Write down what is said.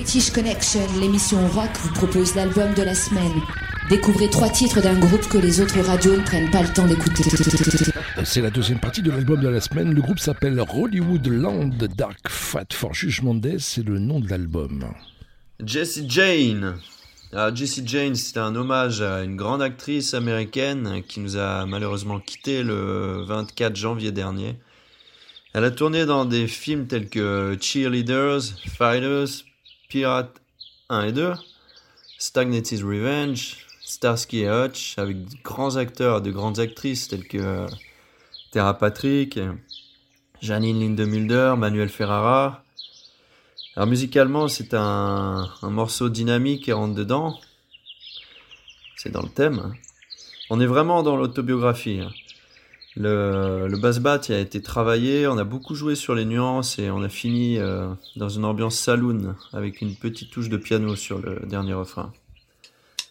British Connection, l'émission rock vous propose l'album de la semaine. Découvrez 3 titres d'un groupe que les autres radios ne prennent pas le temps d'écouter. C'est la deuxième partie de l'album de la semaine. Le groupe s'appelle Hollywood Land. Dark Fat for Judgment Day, c'est le nom de l'album. Jessie Jane. Alors, Jessie Jane, c'était un hommage à une grande actrice américaine qui nous a malheureusement quitté le 24 janvier dernier. Elle a tourné dans des films tels que Cheerleaders, Fighters, Pirates 1 et 2, Stagnated Revenge, Starsky et Hutch, avec de grands acteurs et de grandes actrices telles que Tara Patrick, Janine Lindemulder, Manuel Ferrara. Alors musicalement, c'est un morceau dynamique et rentre dedans. C'est dans le thème. On est vraiment dans l'autobiographie. Le bass-bat a été travaillé, on a beaucoup joué sur les nuances et on a fini dans une ambiance saloon avec une petite touche de piano sur le dernier refrain.